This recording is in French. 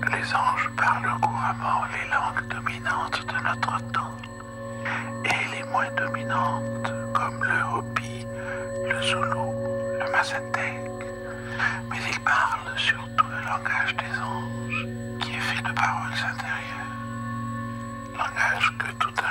Les anges parlent couramment les langues dominantes de notre temps et les moins dominantes comme le Hopi, le Zoulou, le Mazatèque. Mais ils parlent surtout le langage des anges qui est fait de paroles intérieures. Langage que tout